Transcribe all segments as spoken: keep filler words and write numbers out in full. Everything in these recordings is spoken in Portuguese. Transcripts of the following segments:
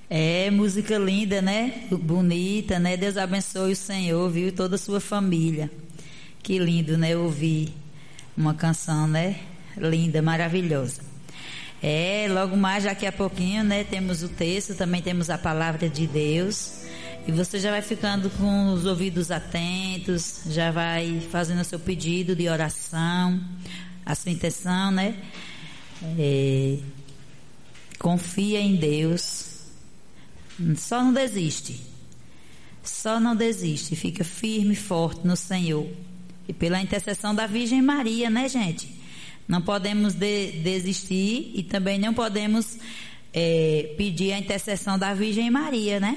É, música linda, né? Bonita, né? Deus abençoe o Senhor, viu? E toda a sua família. Que lindo, né? Ouvir uma canção, né? Linda, maravilhosa. É, logo mais, daqui a pouquinho, né? Temos o texto, também temos a palavra de Deus. E você já vai ficando com os ouvidos atentos, já vai fazendo o seu pedido de oração, a sua intenção, né? É, confia em Deus. Só não desiste. Só não desiste. Fica firme e forte no Senhor. E pela intercessão da Virgem Maria, né, gente? Não podemos de, desistir e também não podemos é, pedir a intercessão da Virgem Maria, né?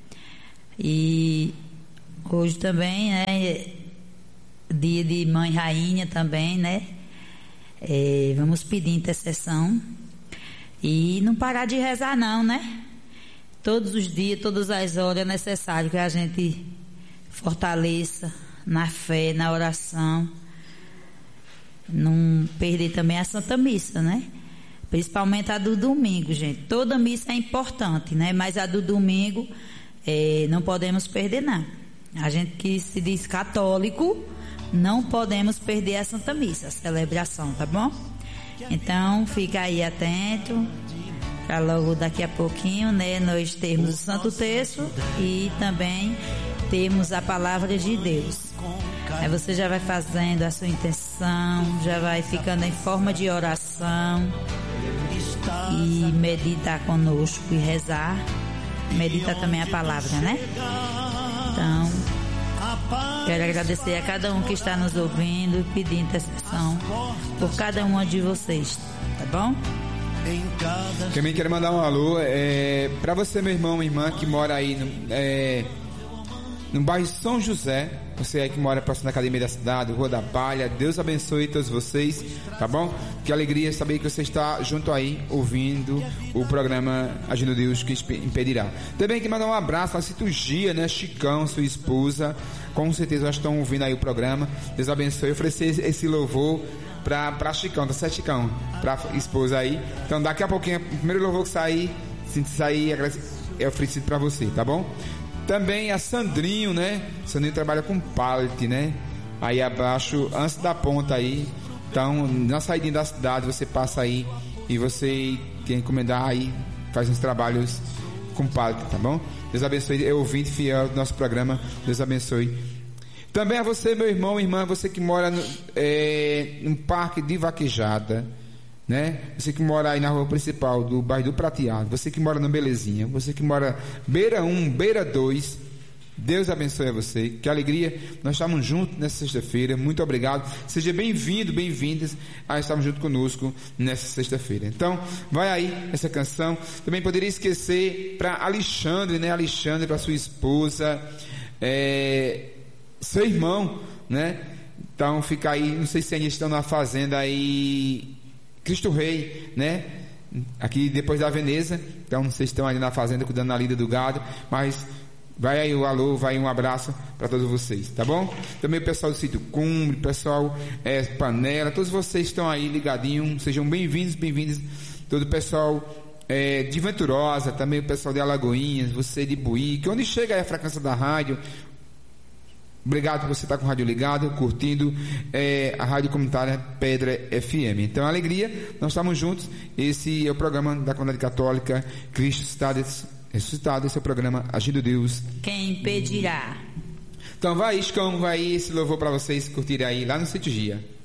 E hoje também, né? Dia de Mãe Rainha também, né? É, vamos pedir intercessão e não parar de rezar não, né? Todos os dias, todas as horas é necessário que a gente fortaleça na fé, na oração. Não perder também a Santa Missa, né? Principalmente a do domingo, gente. Toda missa é importante, né? Mas a do domingo é, não podemos perder, não. A gente que se diz católico, não podemos perder a Santa Missa, a celebração, tá bom? Então, fica aí atento, para logo daqui a pouquinho, né? Nós termos o Santo Terço e também temos a Palavra de Deus. Aí você já vai fazendo a sua intenção, já vai ficando em forma de oração e meditar conosco e rezar. Medita também a palavra, né? Então, quero agradecer a cada um que está nos ouvindo e pedir intercessão por cada uma de vocês, tá bom? Também quero mandar um alô é, para você, meu irmão, minha irmã, que mora aí no, é, no bairro São José. Você aí que mora próximo da Academia da Cidade, Rua da Palha. Deus abençoe todos vocês, tá bom? Que alegria saber que você está junto aí, ouvindo o programa Agindo Deus que Impedirá. Também que mandar um abraço à Citurgia, né? Chicão, sua esposa, com certeza já estão ouvindo aí o programa. Deus abençoe. Eu oferecer esse louvor pra, pra Chicão, tá certo, Chicão? Pra esposa aí. Então daqui a pouquinho, o primeiro louvor que sair, se sair, é oferecido pra você, tá bom? Também a Sandrinho, né? Sandrinho trabalha com pallet, né? Aí abaixo, antes da ponta aí. Então, na saída da cidade, você passa aí e você tem que encomendar aí, faz uns trabalhos com pallet, tá bom? Deus abençoe, é ouvinte fiel do nosso programa. Deus abençoe. Também a você, meu irmão, irmã, você que mora no, é, no Parque de Vaquejada, né? Você que mora aí na rua principal do bairro do Prateado, você que mora no Belezinha, você que mora beira um, beira dois, Deus abençoe a você, que alegria, nós estamos juntos nessa sexta-feira, muito obrigado, seja bem-vindo, bem-vindas a estarmos junto conosco nessa sexta-feira. Então, vai aí essa canção. Também poderia esquecer para Alexandre, né? Alexandre, para sua esposa, é, seu irmão, né? Então fica aí, não sei se ainda estão na fazenda aí Cristo Rei, né? Aqui depois da Veneza. Então não sei se estão ali na fazenda cuidando da lida do gado, mas vai aí o alô, vai aí um abraço para todos vocês, tá bom? Também o pessoal do Sítio Cumbre, pessoal é, Panela, todos vocês estão aí ligadinhos, sejam bem-vindos, bem-vindos, todo o pessoal é, de Venturosa, também o pessoal de Alagoinhas, você de Buíque, onde chega aí a frequência da rádio. Obrigado por você estar com o rádio ligado, curtindo é, a rádio comunitária Pedra F M. Então, alegria, nós estamos juntos. Esse é o programa da Comunidade Católica Cristo Ressuscitado. Esse é o programa Agindo Deus. Quem impedirá? Então, vai, Iscão, vai esse louvor para vocês curtirem aí lá no Sítio Gia.